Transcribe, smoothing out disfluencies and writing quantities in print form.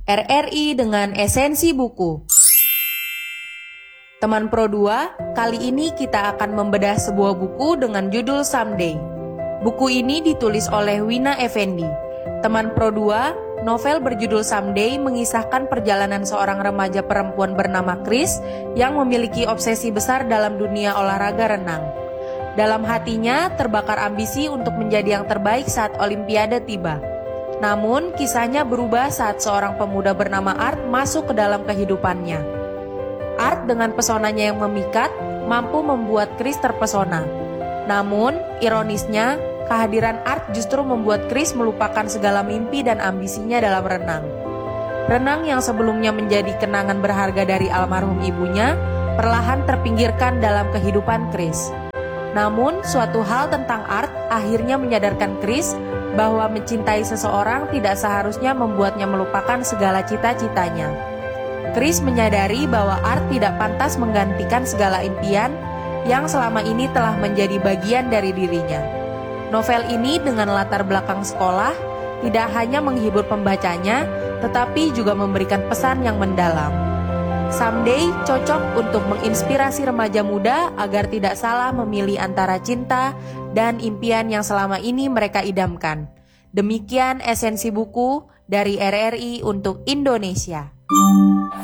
RRI dengan esensi buku. Teman Pro 2, kali ini kita akan membedah sebuah buku dengan judul Someday. Buku ini ditulis oleh Wina Effendi. Teman Pro 2, novel berjudul Someday mengisahkan perjalanan seorang remaja perempuan bernama Chris yang memiliki obsesi besar dalam dunia olahraga renang. Dalam hatinya terbakar ambisi untuk menjadi yang terbaik saat Olimpiade tiba. Namun, kisahnya berubah saat seorang pemuda bernama Art masuk ke dalam kehidupannya. Art dengan pesonanya yang memikat mampu membuat Chris terpesona. Namun, ironisnya, kehadiran Art justru membuat Chris melupakan segala mimpi dan ambisinya dalam renang. Renang yang sebelumnya menjadi kenangan berharga dari almarhum ibunya, perlahan terpinggirkan dalam kehidupan Chris. Namun, suatu hal tentang Art akhirnya menyadarkan Chris bahwa mencintai seseorang tidak seharusnya membuatnya melupakan segala cita-citanya. Chris menyadari bahwa Art tidak pantas menggantikan segala impian yang selama ini telah menjadi bagian dari dirinya. Novel ini dengan latar belakang sekolah tidak hanya menghibur pembacanya, tetapi juga memberikan pesan yang mendalam. Someday cocok untuk menginspirasi remaja muda agar tidak salah memilih antara cinta dan impian yang selama ini mereka idamkan. Demikian esensi buku dari RRI untuk Indonesia.